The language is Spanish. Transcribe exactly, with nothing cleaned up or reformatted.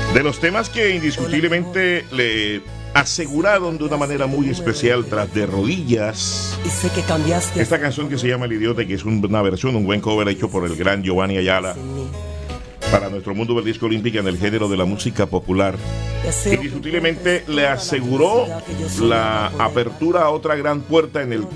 De los temas que indiscutiblemente le aseguraron de una manera muy especial tras de rodillas. Y sé que cambiaste. Esta canción que se llama El Idiota, que es una versión, un buen cover hecho por el gran Giovanni Ayala para nuestro mundo del disco olímpico en el género de la música popular. Indiscutiblemente le aseguró la apertura a otra gran puerta en el